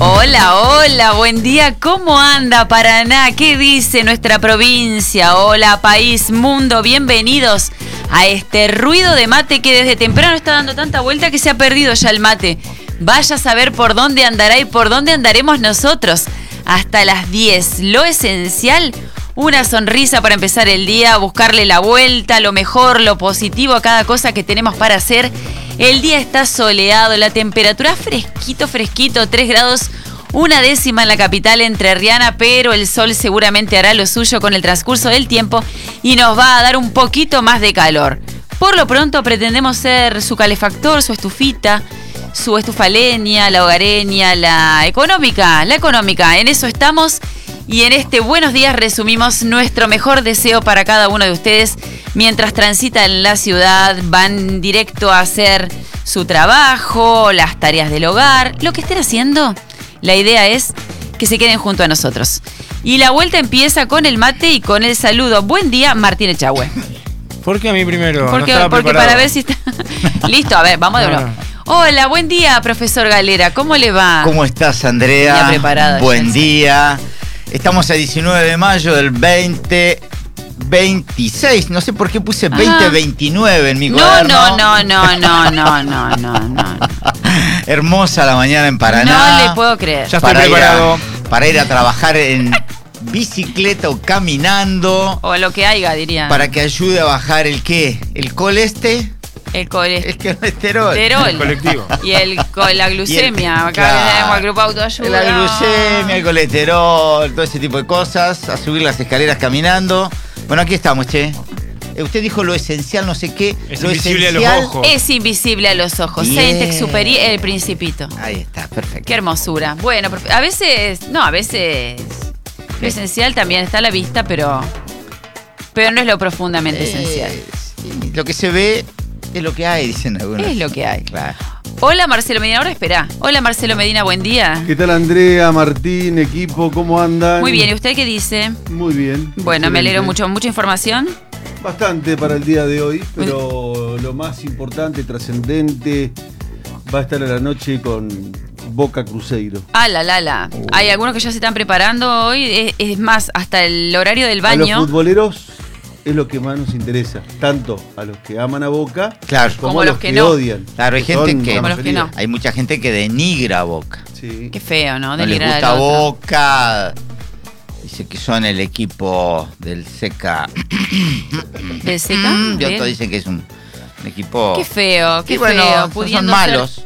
Hola, hola, buen día. ¿Cómo anda Paraná? ¿Qué dice nuestra provincia? Hola, país, mundo, bienvenidos a este ruido de mate que desde temprano está dando tanta vuelta que se ha perdido ya el mate. Vaya a saber por dónde andará y por dónde andaremos nosotros. Hasta las 10. Lo esencial, una sonrisa para empezar el día, buscarle la vuelta, lo mejor, lo positivo a cada cosa que tenemos para hacer. El día está soleado, la temperatura fresquito, 3 grados, 1 décima en la capital entrerriana, pero el sol seguramente hará lo suyo con el transcurso del tiempo y nos va a dar un poquito más de calor. Por lo pronto pretendemos ser su calefactor, su estufita, su estufa leña, la hogareña, la económica, en eso estamos. Y en este Buenos Días resumimos nuestro mejor deseo para cada uno de ustedes mientras transitan la ciudad, van directo a hacer su trabajo, las tareas del hogar, lo que estén haciendo. La idea es que se queden junto a nosotros. Y la vuelta empieza con el mate y con el saludo. Buen día, Martín Echagüe. ¿Por qué a mí primero? Porque para ver si está... Listo, a ver, vamos de nuevo. Hola, buen día, profesor Galera. ¿Cómo le va? ¿Cómo estás, Andrea? Ya preparada. Buen día. Estamos a 19 de mayo del 2026. No sé por qué puse 2029 en mi cuaderno. No. Hermosa la mañana en Paraná. No le puedo creer. Ya estoy preparado. Para ir a trabajar en bicicleta o caminando. O lo que haya, diría. Para que ayude a bajar el ¿qué? ¿El colesterol? El colesterol. El colectivo. Y la glucemia. Acá claro, tenemos el grupo autoayuda. La glucemia, el colesterol, todo ese tipo de cosas. A subir las escaleras caminando. Bueno, aquí estamos, che. Usted dijo lo esencial, no sé qué. Es lo invisible esencial, a los ojos. Es invisible a los ojos. Bien. Saint-Exupéry, El Principito. Ahí está, perfecto. Qué hermosura. Bueno, a veces lo esencial también está a la vista, pero no es lo profundamente esencial. Lo que se ve es lo que hay, dicen algunos. Es lo que hay. Claro. Hola Marcelo Medina, ahora espera. Hola Marcelo Medina, buen día. ¿Qué tal, Andrea, Martín, equipo? ¿Cómo andan? Muy bien, ¿y usted qué dice? Muy bien. Bueno, me alegro excelente. mucho. ¿Mucha información? Bastante para el día de hoy, pero lo más importante, trascendente, va a estar a la noche con Boca Cruzeiro. La. Hay algunos que ya se están preparando hoy. Es más, hasta el horario del A baño. los futboleros es lo que más nos interesa, tanto a los que aman a Boca, Claro. como a los que no. odian. Claro, hay gente que. Como los que no. Hay mucha gente que denigra a Boca. Sí. Qué feo, ¿no? No les Denigrar gusta al otro. Boca. Dice que son el equipo del Seca. ¿Del Seca? Y otros dicen que es un equipo. Qué feo, qué Y bueno, feo. son pudiendo malos. ser